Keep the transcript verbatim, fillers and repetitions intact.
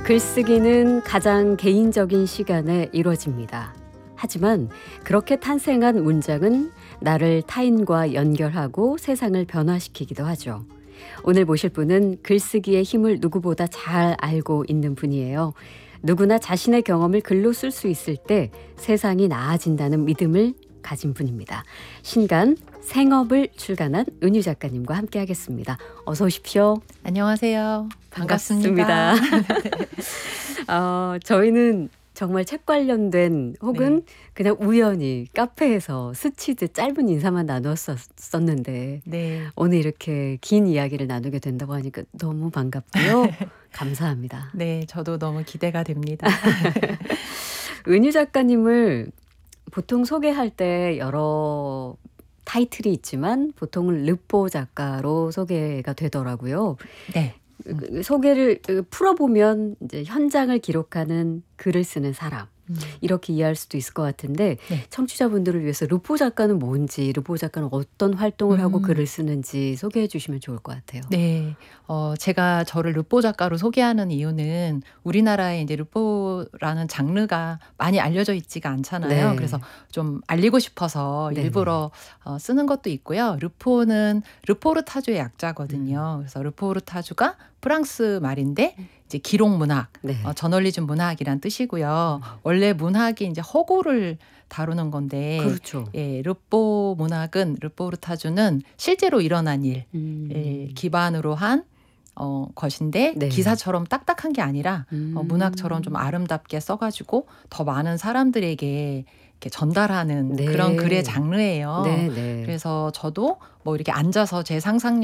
글쓰기는 가장 개인적인 시간에 이루어집니다. 하지만 그렇게 탄생한 문장은 나를 타인과 연결하고 세상을 변화시키기도 하죠. 오늘 모실 분은 글쓰기의 힘을 누구보다 잘 알고 있는 분이에요. 누구나 자신의 경험을 글로 쓸 수 있을 때 세상이 나아진다는 믿음을 가진 분입니다. 신간 생업을 출간한 은유 작가님과 함께하겠습니다. 어서 오십시오. 안녕하세요. 반갑습니다. 반갑습니다. 어, 저희는 정말 책 관련된 혹은 네. 그냥 우연히 카페에서 스치듯 짧은 인사만 나눴었는데 네. 오늘 이렇게 긴 이야기를 나누게 된다고 하니까 너무 반갑고요. 감사합니다. 네, 저도 너무 기대가 됩니다. 은유 작가님을 보통 소개할 때 여러 타이틀이 있지만 보통은 르포 작가로 소개가 되더라고요. 네. 그 소개를 풀어보면 이제 현장을 기록하는 글을 쓰는 사람 음. 이렇게 이해할 수도 있을 것 같은데 네. 청취자분들을 위해서 르포 작가는 뭔지 르포 작가는 어떤 활동을 하고 음. 글을 쓰는지 소개해 주시면 좋을 것 같아요. 네, 어, 제가 저를 르포 작가로 소개하는 이유는 우리나라에 이제 르포라는 장르가 많이 알려져 있지가 않잖아요. 네. 그래서 좀 알리고 싶어서 네네. 일부러 어, 쓰는 것도 있고요. 르포는 르포르타주의 약자거든요. 그래서 르포르타주가 프랑스 말인데 이제 기록 문학, 네. 어, 저널리즘 문학이란 뜻이고요. 원래 문학이 이제 허구를 다루는 건데, 그렇죠. 예, 르포 문학은 르포르타주는 실제로 일어난 일, 음. 예, 기반으로 한 어, 것인데 네. 기사처럼 딱딱한 게 아니라 음. 어, 문학처럼 좀 아름답게 써가지고 더 많은 사람들에게 이렇게 전달하는 네. 그런 글의 장르예요. 네, 네. 그래서 저도 뭐 이렇게 앉아서 제 상상력